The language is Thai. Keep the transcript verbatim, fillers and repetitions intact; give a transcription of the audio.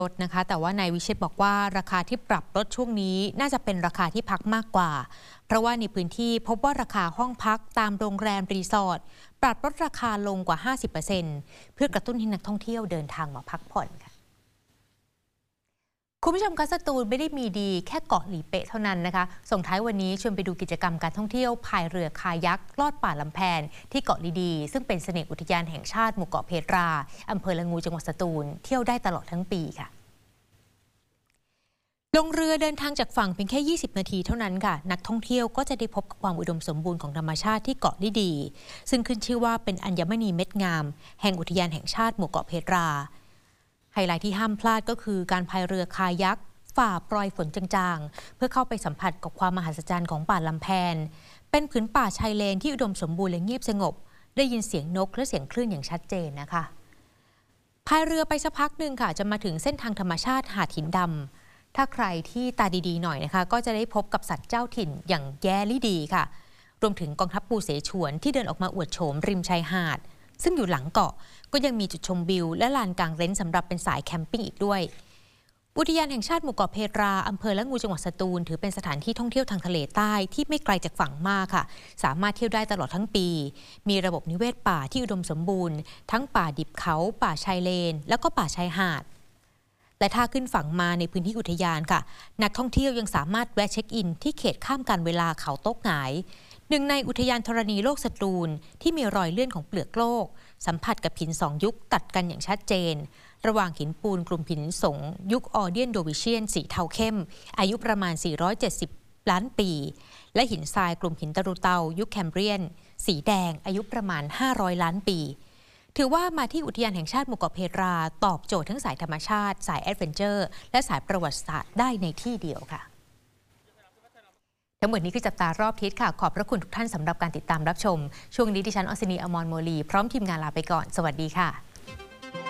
ลดนะคะแต่ว่านายวิเชษฐ์บอกว่าราคาที่ปรับลดช่วงนี้น่าจะเป็นราคาที่พักมากกว่าเพราะว่าในพื้นที่พบว่าราคาห้องพักตามโรงแรมรีสอร์ทปรับลดราคาลงกว่า ห้าสิบเปอร์เซ็นต์ เพื่อกระตุ้นให้นักท่องเที่ยวเดินทางมาพักผ่อนค่ะคุณผู้ชมคะสตูลไม่ได้มีดีแค่เกาะหลีเป๊ะเท่านั้นนะคะส่งท้ายวันนี้ชวนไปดูกิจกรรมการท่องเที่ยวพายเรือคายักลอดป่าลำแพนที่เกาะลีดีซึ่งเป็นเสน่ห์อุทยานแห่งชาติหมู่เกาะเพตราอำเภอละงูจังหวัดสตูลเที่ยวได้ตลอดทั้งปีค่ะลงเรือเดินทางจากฝั่งเพียงแค่ยี่สิบนาทีเท่านั้นค่ะนักท่องเที่ยวก็จะได้พบกับความอุดมสมบูรณ์ของธรรมชาติที่เกาะลีดีซึ่งขึ้นชื่อว่าเป็นอัญมณีเม็ดงามแห่งอุทยานแห่งชาติหมู่เกาะเพตราไฮไลท์ที่ห้ามพลาดก็คือการพายเรือคายักฝ่าปลอยฝนจางๆเพื่อเข้าไปสัมผัสกับความมหัศจรรย์ของป่าลำแพนเป็นผืนป่าชายเลนที่อุดมสมบูรณ์และเงียบสงบได้ยินเสียงนกและเสียงคลื่นอย่างชัดเจนนะคะพายเรือไปสักพักหนึ่งค่ะจะมาถึงเส้นทางธรรมชาติหาดหินดำถ้าใครที่ตาดีๆหน่อยนะคะก็จะได้พบกับสัตว์เจ้าถิ่นอย่างแย้ลิดีค่ะรวมถึงกองทัพปูเสฉวนที่เดินออกมาอวดโฉมริมชายหาดซึ่งอยู่หลังเกาะก็ยังมีจุดชมวิวและลานกางเต็นท์สำหรับเป็นสายแคมปิ้งอีกด้วยอุทยานแห่งชาติหมู่เกาะเพตราอำเภอละงูจังหวัดสตูลถือเป็นสถานที่ท่องเที่ยวทางทะเลใต้ที่ไม่ไกลจากฝั่งมากค่ะสามารถเที่ยวได้ตลอดทั้งปีมีระบบนิเวศป่าที่อุดมสมบูรณ์ทั้งป่าดิบเขาป่าชายเลนแล้วก็ป่าชายหาดและถ้าขึ้นฝั่งมาในพื้นที่อุทยานค่ะนักท่องเที่ยวยังสามารถแวะเช็คอินที่เขตข้ามการเวลาเขาโต๊กหงายหนึ่งในอุทยานธรณีโลกสตูลที่มีรอยเลื่อนของเปลือกโลกสัมผัสกับหินสองยุคตัดกันอย่างชัดเจนระหว่างหินปูนกลุ่มหินสงยุคออเดียนโดวิเชียนสีเทาเข้มอายุประมาณสี่ร้อยเจ็ดสิบล้านปีและหินทรายกลุ่มหินตะรุเตายุคแคมเบรียนสีแดงอายุประมาณห้าร้อยล้านปีถือว่ามาที่อุทยานแห่งชาติหมู่เกาะเพตราตอบโจทย์ทั้งสายธรรมชาติสายแอดเวนเจอร์และสายประวัติศาสตร์ได้ในที่เดียวค่ะทั้งหมดนี้คือจับตารอบทิศค่ะขอบพระคุณทุกท่านสำหรับการติดตามรับชมช่วงนี้ดิฉันอศินี อมรโมลีพร้อมทีมงานลาไปก่อนสวัสดีค่ะ